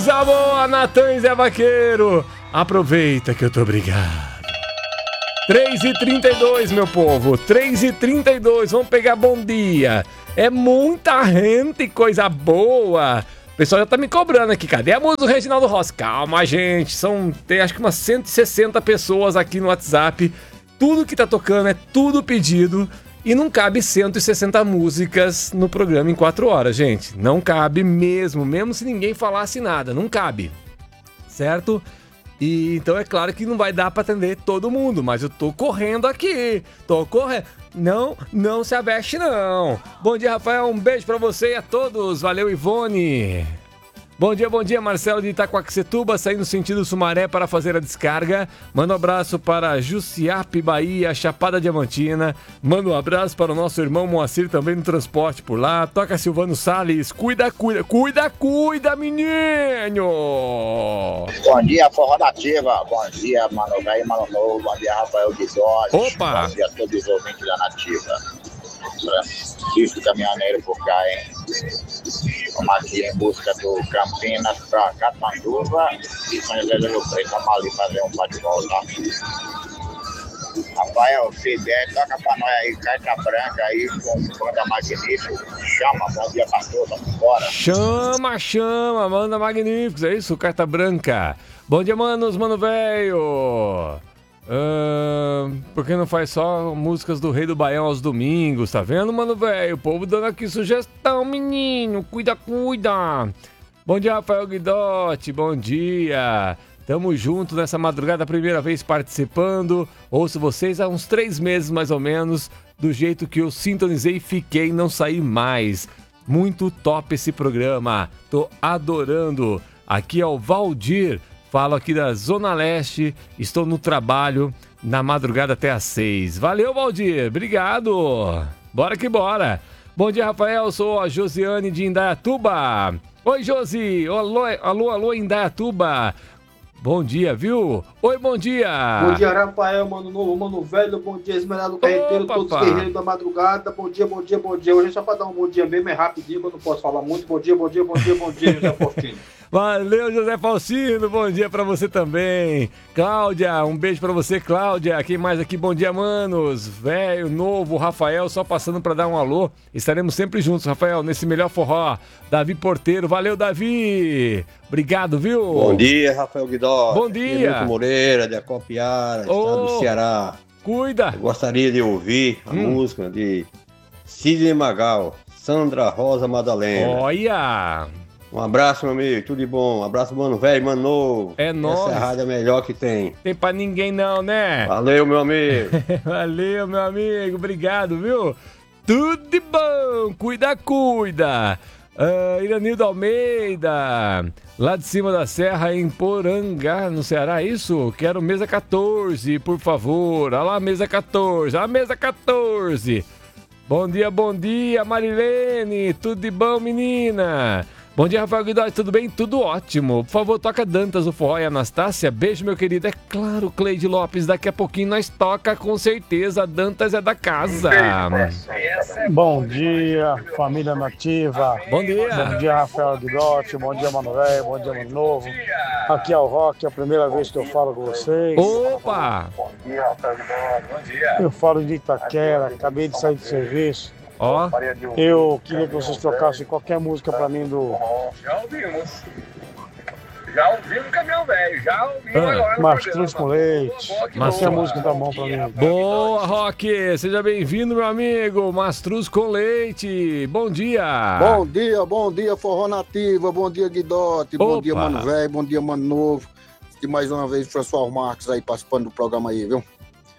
Coisa boa, Natan e Zé Vaqueiro. Aproveita que eu tô obrigado. 3h32, meu povo. 3h32. Vamos pegar bom dia. É muita gente, coisa boa. O pessoal já tá me cobrando aqui. Cadê a música do Reginaldo Rossi? Calma, gente. Tem acho que umas 160 pessoas aqui no WhatsApp. Tudo que tá tocando é tudo pedido. E não cabe 160 músicas no programa em 4 horas, gente. Não cabe mesmo se ninguém falasse nada. Não cabe. Certo? E então é claro que não vai dar pra atender todo mundo. Mas eu tô correndo aqui. Tô correndo. Não se aveste, não. Bom dia, Rafael. Um beijo pra você e a todos. Valeu, Ivone. Bom dia, Marcelo de Itaquaquecetuba, saindo sentido Sumaré para fazer a descarga. Manda um abraço para Jussiape, Bahia, Chapada Diamantina. Manda um abraço para o nosso irmão Moacir, também no transporte por lá. Toca Silvano Salles. Cuida, menino! Bom dia, Forró Nativa. Bom dia, Mano Velho e Mano Novo. Bom dia, Rafael Guizotti. Opa! Bom dia a todos os ouvintes da Nativa. Francisco Caminhoneiro por cá, hein? Vamos aqui em busca do Campinas pra Catanduva e São José do Rio Preto. Vamos ali fazer um bate-volta. Rafael, se der, toca pra nós aí, Carta Branca aí, com banda Magnífico. Chama, bom dia pra todos, bora. Chama, manda Magníficos, é isso, Carta Branca. Bom dia, manos, mano velho. Por que não faz só músicas do Rei do Baião aos domingos, tá vendo, mano velho? O povo dando aqui sugestão, menino, cuida. Bom dia, Rafael Guidotti, bom dia. Tamo junto nessa madrugada, primeira vez participando. Ouço vocês há uns 3 meses, mais ou menos, do jeito que eu sintonizei e fiquei, não saí mais. Muito top esse programa, tô adorando. Aqui é o Valdir. Falo aqui da Zona Leste, estou no trabalho, na madrugada até às 6. Valeu, Valdir, obrigado. Bora que bora. Bom dia, Rafael, sou a Josiane de Indaiatuba. Oi, Josi, alô, Indaiatuba. Bom dia, viu? Oi, bom dia. Bom dia, Rafael, Mano Novo, Mano Velho. Bom dia, Esmeraldo Carreteiro, todos os guerreiros da madrugada. Bom dia. Hoje é só para dar um bom dia mesmo, é rapidinho, eu não posso falar muito. Bom dia, José Faustino. Valeu, José Faustino, bom dia pra você também. Cláudia, um beijo pra você, Cláudia. Quem mais aqui? Bom dia, manos. Velho, novo, Rafael, só passando pra dar um alô. Estaremos sempre juntos, Rafael, nesse melhor forró. Davi Porteiro, valeu, Davi. Obrigado, viu? Bom dia, Rafael Guidotti. Bom dia. Milton Moreira, de Acopiara, estado do Ceará. Cuida. Eu gostaria de ouvir a música de Sidney Magal, Sandra Rosa Madalena. Olha! Um abraço, meu amigo, tudo de bom. Um abraço, mano velho, mano novo. É nóis. Essa é a rádio melhor que tem. Tem pra ninguém não, né? Valeu, meu amigo. Valeu, meu amigo. Obrigado, viu? Tudo de bom. Cuida. Iranildo Almeida, lá de cima da serra, em Porangá, no Ceará, isso? Quero mesa 14, por favor. Olha lá, mesa 14. Bom dia, Marilene. Tudo de bom, menina? Bom dia, Rafael Guidotti, tudo bem? Tudo ótimo. Por favor, toca Dantas, o Forró e Anastácia. Beijo, meu querido. É claro, Cleide Lopes, daqui a pouquinho nós toca, com certeza. Dantas é da casa. Bom dia, família nativa. Bom dia. Bom dia, Rafael Guidotti. Bom dia, Mano Velho. Bom dia, Mano Novo. Aqui é o Rock, é a primeira vez que eu falo com vocês. Opa! Bom dia, Rafael Guidotti. Bom dia. Eu falo de Itaquera, acabei de sair do serviço. Ó. Eu queria que vocês tocassem qualquer música pra mim do... Já ouvimos o Caminhão Velho, agora. Mastruz com leite. Qualquer música tá bom pra mim. Boa, Rock! Seja bem-vindo, meu amigo. Mastruz com leite. Bom dia. Bom dia, Forró Nativa. Bom dia, Guidotti. Bom dia, Mano Velho. Bom dia, Mano Novo. E mais uma vez, François Marques aí participando do programa aí, viu?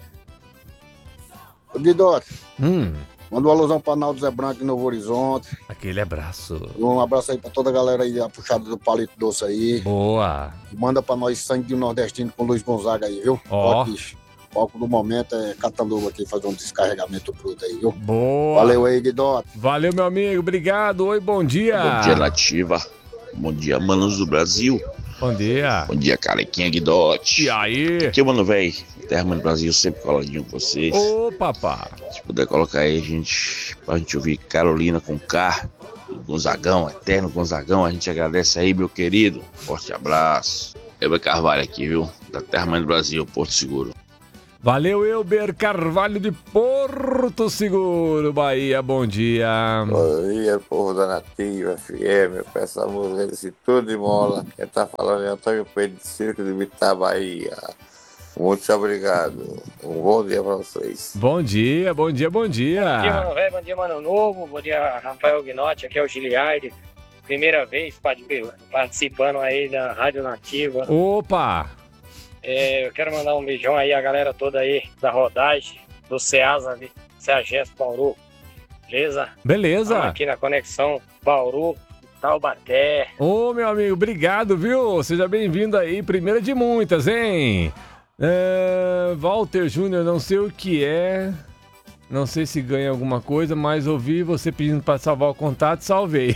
Guidotti. Manda um alusão pra Naldo Zé Branco em Novo Horizonte. Aquele abraço. Um abraço aí pra toda a galera aí, a puxada do Palito Doce aí. Boa. E manda pra nós Sangue de Nordestino com Luiz Gonzaga aí, viu? Ó. O palco do momento é Catanduva aqui, fazer um descarregamento bruto aí, viu? Boa. Valeu aí, Guidotti. Valeu, meu amigo. Obrigado. Oi, bom dia. Bom dia, Nativa. Bom dia, manos do Brasil. Bom dia. Bom dia, Carequinha Guidotti. E aí? Aqui, mano, velho. Terra do Brasil, sempre coladinho com vocês. Ô, papá. Se puder colocar aí, pra gente ouvir Carolina com K. Gonzagão, eterno Gonzagão, a gente agradece aí, meu querido. Forte abraço. Elber Carvalho aqui, viu? Da Terra Mãe do Brasil, Porto Seguro. Valeu, Elber Carvalho de Porto Seguro, Bahia, bom dia. Bom dia, povo da Nativa FM, eu peço a música desse Tudo de Mola. Quem tá falando é Antônio Pedro de Circo de Bitá, Bahia. Muito obrigado. Um bom dia pra vocês. Bom dia, bom dia, bom dia. Bom dia, Mano Velho, bom dia, Mano Novo, bom dia, Rafael Guinotti, aqui é o Giliardi. Primeira vez participando aí da Rádio Nativa. Opa! Eu quero mandar um beijão aí à galera toda aí da rodagem, do Ceasa, Ceages Bauru. Beleza? Beleza. Estamos aqui na conexão Bauru, Taubaté. Ô, meu amigo, obrigado, viu? Seja bem-vindo aí, primeira de muitas, hein? Walter Júnior, não sei o que é, não sei se ganha alguma coisa, mas ouvi você pedindo para salvar o contato, salvei.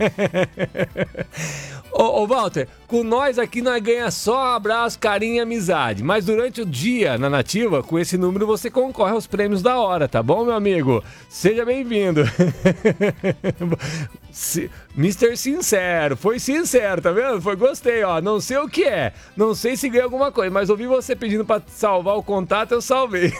Ô, Walter, com nós aqui nós ganha só abraço, carinho e amizade, mas durante o dia na Nativa, com esse número você concorre aos prêmios da hora, tá bom, meu amigo? Seja bem-vindo. Mr. Sincero, foi sincero, tá vendo? Gostei, ó, não sei o que é, não sei se ganha alguma coisa, mas ouvi você pedindo pra salvar o contato, eu salvei.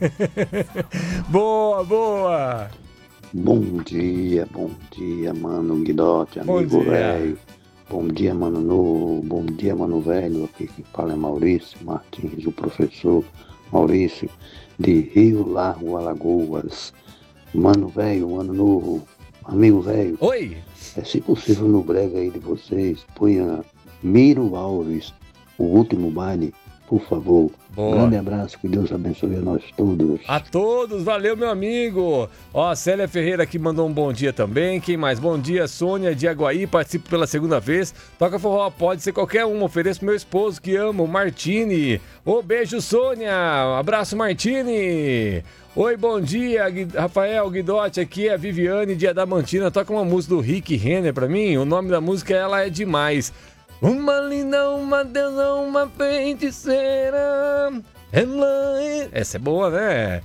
Boa, boa. Bom dia, mano Guidotti, amigo velho. Bom dia, Mano Novo, bom dia, Mano Velho. Aqui quem fala é Maurício Martins, o professor Maurício, de Rio Largo, Alagoas. Mano Velho, Mano Novo, amigo velho. Oi! Se possível no brega aí de vocês, ponha Miro Alves, o último baile, por favor. Boa. Grande abraço, que Deus abençoe a nós todos. A todos, valeu, meu amigo. Ó, a Célia Ferreira aqui mandou um bom dia também. Quem mais? Bom dia, Sônia de Aguaí, participo pela segunda vez. Toca forró, pode ser qualquer um. Ofereço pro meu esposo que amo, Martini. Ô, beijo, Sônia. Abraço, Martini. Oi, bom dia, Rafael Guidotti, aqui é a Viviane de Adamantina. Toca uma música do Rick Renner pra mim. O nome da música Ela é Demais. Uma linda, uma deusa, uma feiticeira. Essa é boa, né?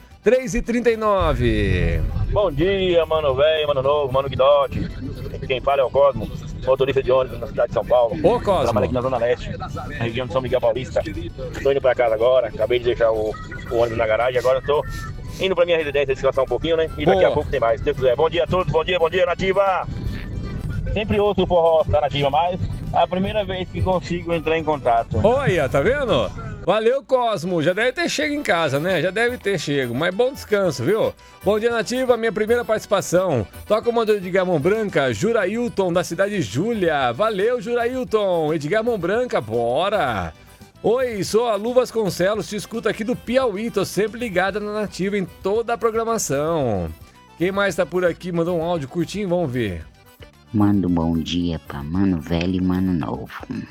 3h39. Bom dia, Mano Velho, Mano Novo, Mano Guidotti. Quem fala é o Cosmo, motorista de ônibus na cidade de São Paulo. Ô, Cosmo. Trabalho aqui na Zona Leste, na região de São Miguel Paulista. Estou indo pra casa agora, acabei de deixar o ônibus na garagem, agora estou indo pra minha residência descansar um pouquinho, né? E daqui a pouco tem mais, se Deus quiser. Bom dia a todos, bom dia, Nativa! Sempre ouço o forró da Nativa, mas é a primeira vez que consigo entrar em contato. Olha, tá vendo? Valeu, Cosmo. Já deve ter chego em casa, né? Já deve ter chego. Mas bom descanso, viu? Bom dia, Nativa. Minha primeira participação. Toca o mando de Edgar Mão Branca, Jurailton, da cidade de Júlia. Valeu, Jurailton. Edgar Mão Branca, bora. Oi, sou a Lu Vasconcelos. Te escuto aqui do Piauí. Tô sempre ligada na Nativa em toda a programação. Quem mais tá por aqui? Mandou um áudio curtinho, vamos ver. Manda um bom dia pra Mano Velho e Mano Novo.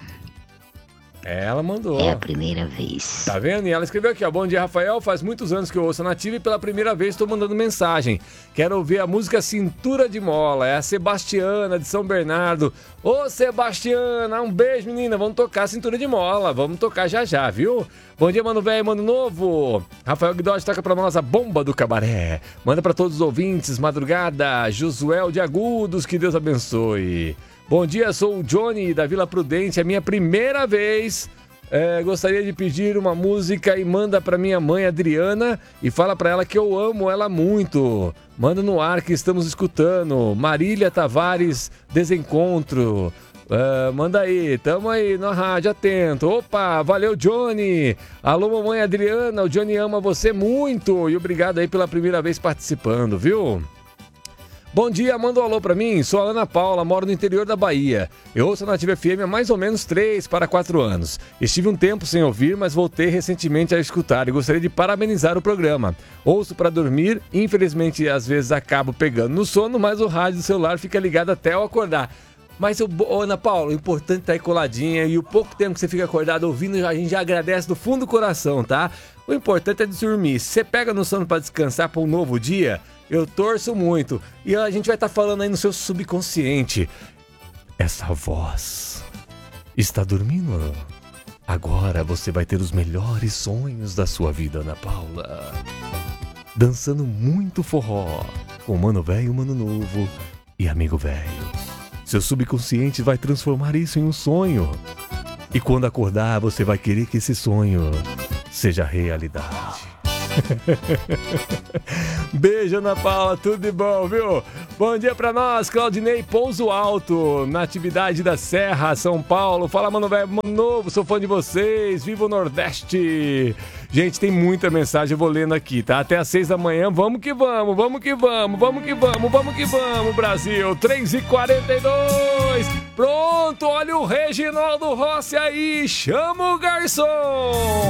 Ela mandou. É a primeira vez. Tá vendo? E ela escreveu aqui, ó. Bom dia, Rafael. Faz muitos anos que eu ouço a Nativa e pela primeira vez estou mandando mensagem. Quero ouvir a música Cintura de Mola. É a Sebastiana de São Bernardo. Ô, Sebastiana, um beijo, menina. Vamos tocar Cintura de Mola. Vamos tocar já já, viu? Bom dia, Mano Velho, Mano Novo. Rafael Guidotti toca pra nós a bomba do cabaré. Manda pra todos os ouvintes, madrugada. Josuel de Agudos, que Deus abençoe. Bom dia, sou o Johnny da Vila Prudente, é minha primeira vez. Gostaria de pedir uma música e manda pra minha mãe Adriana e fala pra ela que eu amo ela muito. Manda no ar que estamos escutando. Marília Tavares, Desencontro. Manda aí, tamo aí na rádio, atento. Opa, valeu, Johnny. Alô, mamãe Adriana, o Johnny ama você muito. E obrigado aí pela primeira vez participando, viu? Bom dia, manda um alô pra mim, sou a Ana Paula, moro no interior da Bahia. Eu ouço a Nativa FM há mais ou menos 3 para 4 anos. Estive um tempo sem ouvir, mas voltei recentemente a escutar e gostaria de parabenizar o programa. Ouço para dormir, infelizmente às vezes acabo pegando no sono, mas o rádio do celular fica ligado até eu acordar. Mas, Ana Paula, o importante tá aí coladinha e o pouco tempo que você fica acordado ouvindo, a gente já agradece do fundo do coração, tá? O importante é dormir. Se você pega no sono para descansar para um novo dia, eu torço muito. E a gente vai estar falando aí no seu subconsciente. Essa voz está dormindo? Agora você vai ter os melhores sonhos da sua vida, Ana Paula. Dançando muito forró com Mano Velho, Mano Novo e Amigo Velho. Seu subconsciente vai transformar isso em um sonho. E quando acordar, você vai querer que esse sonho seja realidade. Beijo, Ana Paula, tudo de bom, viu? Bom dia pra nós, Claudinei Pouso Alto, Natividade da Serra, São Paulo. Fala, mano velho, mano novo, sou fã de vocês, viva o Nordeste. Gente, tem muita mensagem, eu vou lendo aqui, tá? Até às 6 da manhã, vamos que vamos, vamos que vamos, vamos que vamos, vamos que vamos, Brasil. 3h42, pronto, olha o Reginaldo Rossi aí, chama o garçom.